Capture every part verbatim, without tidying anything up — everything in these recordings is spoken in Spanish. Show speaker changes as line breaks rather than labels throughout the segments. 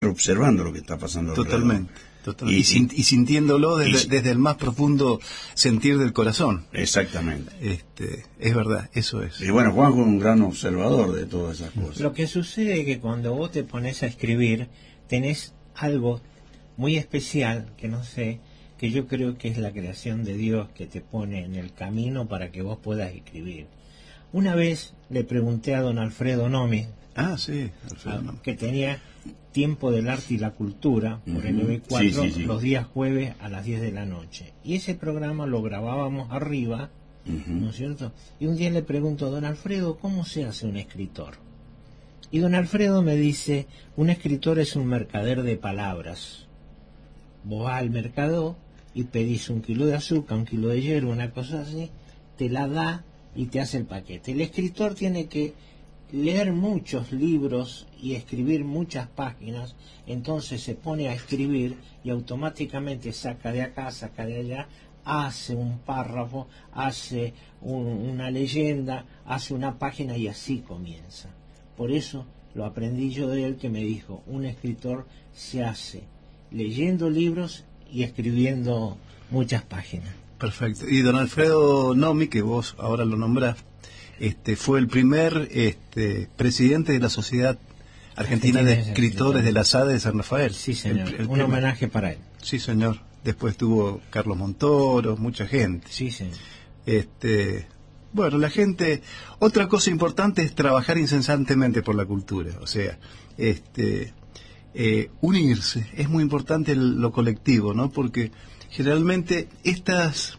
observando lo que está pasando alrededor.
Totalmente. Totalmente. Y, y, sin, y sintiéndolo desde, y, desde el más profundo sentir del corazón.
Exactamente.
Este, es verdad, eso es.
Y bueno, Juanjo es un gran observador de todas esas cosas.
Lo que sucede es que cuando vos te pones a escribir, tenés algo muy especial, que no sé, que yo creo que es la creación de Dios que te pone en el camino para que vos puedas escribir. Una vez le pregunté a don Alfredo Nomi,
ah, sí, Alfredo
a,
Nomi,
que tenía Tiempo del Arte y la Cultura por
uh-huh.
N V cuatro,
sí, sí, sí.
los días jueves a las diez de la noche. Y ese programa lo grabábamos arriba, uh-huh. ¿no es cierto? Y un día le pregunto, don Alfredo, ¿cómo se hace un escritor? Y don Alfredo me dice, un escritor es un mercader de palabras. Vos vas al mercado y pedís un kilo de azúcar, un kilo de hierba, una cosa así, te la da y te hace el paquete. El escritor tiene que leer muchos libros y escribir muchas páginas, entonces se pone a escribir y automáticamente saca de acá, saca de allá, hace un párrafo, hace un, una leyenda, hace una página y así comienza. Por eso lo aprendí yo de él, que me dijo, un escritor se hace leyendo libros y escribiendo muchas páginas.
Perfecto. Y don Alfredo Nomi, que vos ahora lo nombrás, Este, fue el primer este, presidente de la Sociedad Argentina, Argentina de Escritores de la S A D de San Rafael.
Sí, señor.
El, el
Un
primer.
homenaje para él.
Sí, señor. Después tuvo Carlos Montoro, mucha gente.
Sí, señor.
Este, bueno, la gente... Otra cosa importante es trabajar incesantemente por la cultura. O sea, este, eh, unirse. Es muy importante el, lo colectivo, ¿no? Porque generalmente estas...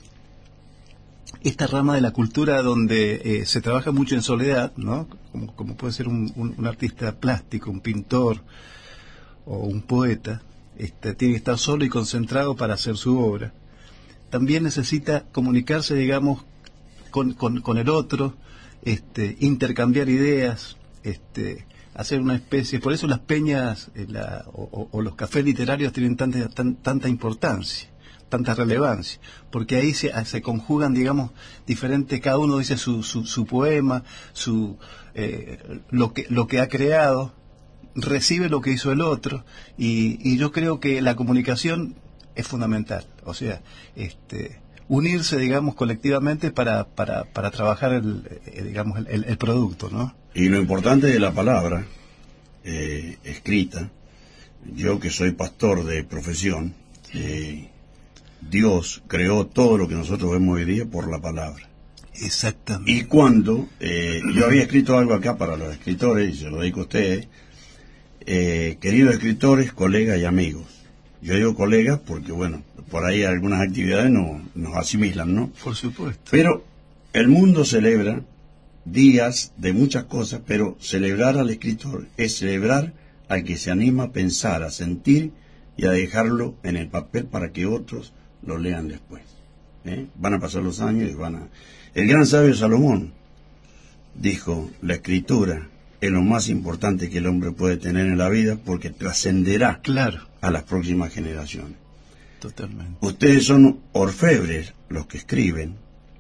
esta rama de la cultura donde eh, se trabaja mucho en soledad, ¿no? Como, como puede ser un, un, un artista plástico, un pintor o un poeta, este, tiene que estar solo y concentrado para hacer su obra. También necesita comunicarse, digamos, con, con, con el otro, este, intercambiar ideas, este, hacer una especie... Por eso las peñas eh, la, o, o los cafés literarios tienen tanta, tan, tanta importancia, tanta relevancia, porque ahí se, se conjugan, digamos, diferentes, cada uno dice su, su, su poema, su eh, lo que lo que ha creado, recibe lo que hizo el otro, y, y yo creo que la comunicación es fundamental, o sea, este unirse, digamos, colectivamente para para, para trabajar el, eh, digamos, el, el, el producto, ¿no?
Y lo importante de la palabra eh, escrita, yo que soy pastor de profesión, eh, Dios creó todo lo que nosotros vemos hoy día por la palabra.
Exactamente.
Y cuando eh, yo había escrito algo acá para los escritores, y se lo dedico a ustedes, eh, queridos escritores, colegas y amigos. Yo digo colegas porque, bueno, por ahí algunas actividades no, nos asimilan, ¿no?
Por supuesto.
Pero el mundo celebra días de muchas cosas, pero celebrar al escritor es celebrar al que se anima a pensar, a sentir y a dejarlo en el papel para que otros lo lean después. ¿eh? Van a pasar los años y van a... El gran sabio Salomón dijo, la escritura es lo más importante que el hombre puede tener en la vida porque trascenderá
claro.
a las próximas generaciones.
Totalmente.
Ustedes son orfebres los que escriben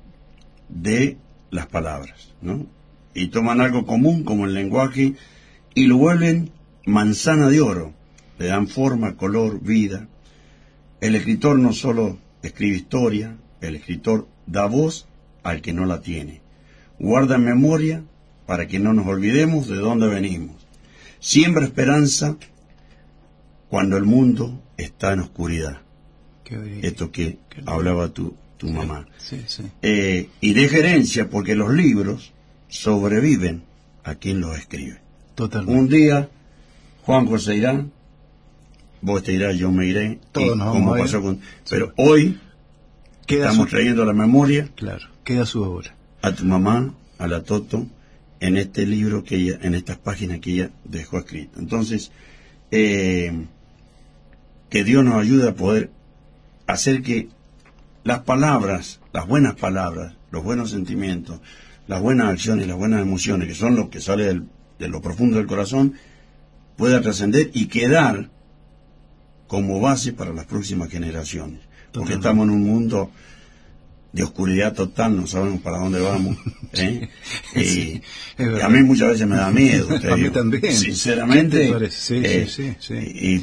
de las palabras, ¿no? Y toman algo común como el lenguaje y lo vuelven manzana de oro. Le dan forma, color, vida. El escritor no solo escribe historia, el escritor da voz al que no la tiene. Guarda en memoria para que no nos olvidemos de dónde venimos. Siembra esperanza cuando el mundo está en oscuridad.
Qué
Esto que
qué
hablaba tu, tu
sí,
mamá.
Sí, sí.
Eh, y deja herencia porque los libros sobreviven a quien los escribe.
Totalmente.
Un día Juanjo se irá, vos te irás, yo me iré,
Todos
y
nos
como
vamos a
pasó
ir.
con...
Sí.
Pero hoy
Queda
estamos
su...
trayendo a la memoria,
claro, queda su obra,
a tu mamá, a la Toto, en este libro que ella, en estas páginas que ella dejó escrito. Entonces, eh, que Dios nos ayude a poder hacer que las palabras, las buenas palabras, los buenos sentimientos, las buenas acciones, las buenas emociones, que son lo que sale del, de lo profundo del corazón, pueda trascender y quedar como base para las próximas generaciones. Porque
Totalmente.
estamos en un mundo de oscuridad total, no sabemos para dónde vamos. ¿eh?
Sí,
y, y a mí muchas veces me da miedo.
A mí también.
Sinceramente.
Sí,
eh,
sí, sí, sí.
Y,